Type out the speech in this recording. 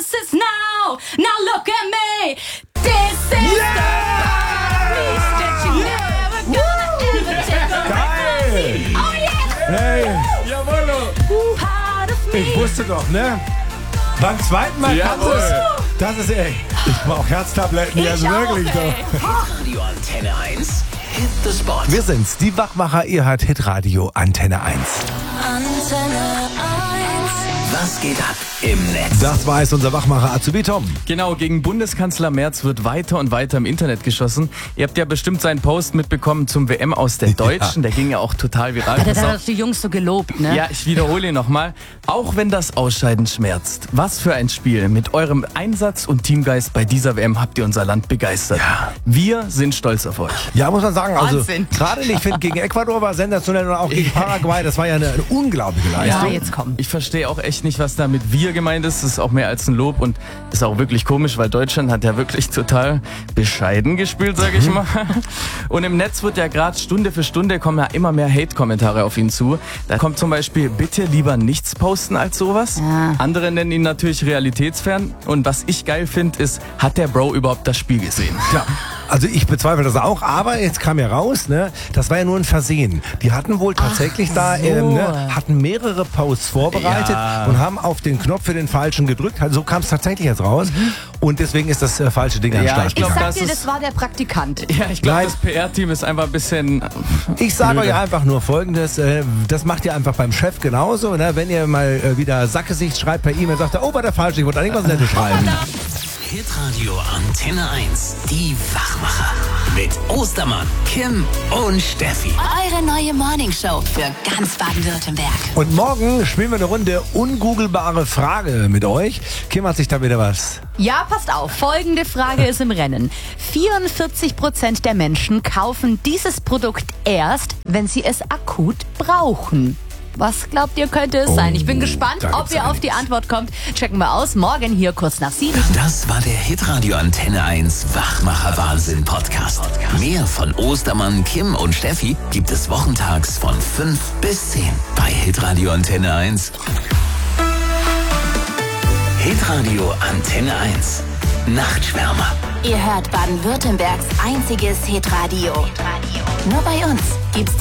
chances now. Now look at me. This is the peace that you never gonna ever take away from me. Oh yes. Hey, jawollo. Part of me. Ich wusste doch, ne? Beim zweiten Mal kannst du es. Das ist echt. Ich brauche Herztabletten, Ich also auch, wirklich ey. doch. Radio Antenne 1. Hit the Spot. Wir sind's, die Wachmacher. Ihr hört Hitradio Antenne 1. Antenne 1. Was geht ab im Netz? Das war es, unser Wachmacher Azubi Tom. Genau, gegen Bundeskanzler Merz wird weiter und weiter im Internet geschossen. Ihr habt ja bestimmt seinen Post mitbekommen zum WM aus der Deutschen. Der ging ja auch total viral. Da hat die Jungs so gelobt, ne? Ja, ich wiederhole ihn nochmal. Auch wenn das Ausscheiden schmerzt, was für ein Spiel. Mit eurem Einsatz und Teamgeist bei dieser WM habt ihr unser Land begeistert. Ja. Wir sind stolz auf euch. Ja, muss man sagen, also Wahnsinn. gerade ich finde, gegen Ecuador war sensationell und auch gegen Paraguay, das war ja eine unglaubliche Leistung. Ja, jetzt komm. Ich verstehe auch echt nicht, was da mit wir gemeint ist. Das ist auch mehr als ein Lob und ist auch wirklich komisch, weil Deutschland hat ja wirklich total bescheiden gespielt, sage ich mal. Und im Netz wird ja gerade Stunde für Stunde kommen ja immer mehr Hate-Kommentare auf ihn zu. Da kommt zum Beispiel, bitte lieber nichts posten als sowas. Ja. Andere nennen ihn natürlich realitätsfern. Und was ich geil finde, ist, hat der Bro überhaupt das Spiel gesehen? Ja, also ich bezweifle das auch, aber jetzt kam ja raus, ne, das war ja nur ein Versehen. Die hatten wohl tatsächlich hatten mehrere Posts vorbereitet und haben auf den Knopf für den falschen gedrückt. So kam es tatsächlich jetzt raus und deswegen ist das falsche Ding an den Ja, Start ich glaub, gegangen. Sag dir, das das war der Praktikant. Ja, ich glaube, Nein. das PR-Team ist einfach ein bisschen... Ich sage blöde. euch einfach nur Folgendes, das macht ihr einfach beim Chef genauso. Ne? Wenn ihr mal wieder Sackgesicht schreibt per E-Mail, sagt er, oh, war der falsch, ich wollte eigentlich was Nettes schreiben. Hitradio Antenne 1. Die Wachmacher. Mit Ostermann, Kim und Steffi. Eure neue Morningshow für ganz Baden-Württemberg. Und morgen spielen wir eine Runde ungoogelbare Frage mit euch. Kim hat sich da wieder was... Ja, passt auf. Folgende Frage ist im Rennen. 44% der Menschen kaufen dieses Produkt erst, wenn sie es akut brauchen. Was glaubt ihr, könnte es sein? Ich bin gespannt, da ob gibt's ihr auf die Antwort kommt. Checken wir aus. Morgen hier kurz nach 7. Das war der Hitradio Antenne 1 Wachmacher Wahnsinn Podcast. Mehr von Ostermann, Kim und Steffi gibt es wochentags von 5 bis 10 bei Hitradio Antenne 1. Hitradio Antenne 1. Nachtschwärmer. Ihr hört Baden-Württembergs einziges Hitradio. Nur bei uns gibt's